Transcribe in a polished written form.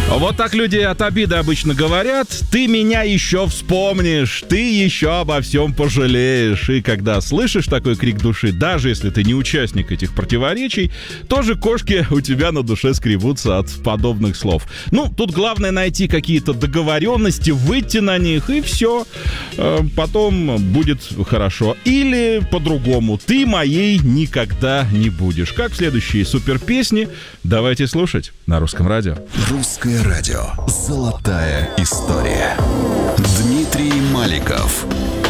Вот так люди от обиды обычно говорят: ты меня еще вспомнишь, ты еще обо всем пожалеешь. И когда слышишь такой крик души, даже если ты не участник этих противоречий, тоже кошки у тебя на душе скребутся от подобных слов. Ну, тут главное найти какие-то договоренности, выйти на них, и все. Потом будет хорошо. Или по-другому: ты моей никогда не будешь. Как в следующей суперпесне. Давайте слушать на Русском радио. Русское радио. Золотая история. Дмитрий Маликов.